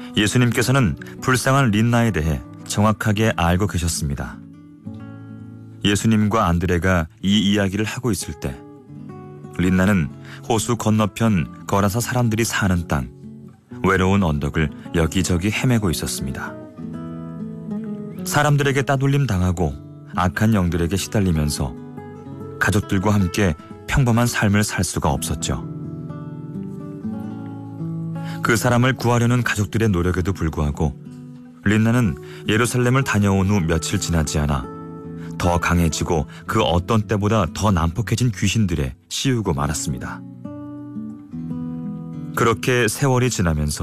예수님께서는 불쌍한 린나에 대해 정확하게 알고 계셨습니다. 예수님과 안드레가 이 이야기를 하고 있을 때 린나는 호수 건너편 거라사 사람들이 사는 땅, 외로운 언덕을 여기저기 헤매고 있었습니다. 사람들에게 따돌림 당하고 악한 영들에게 시달리면서 가족들과 함께 평범한 삶을 살 수가 없었죠. 그 사람을 구하려는 가족들의 노력에도 불구하고 린나는 예루살렘을 다녀온 후 며칠 지나지 않아 더 강해지고 그 어떤 때보다 더 난폭해진 귀신들에 씌우고 말았습니다. 그렇게 세월이 지나면서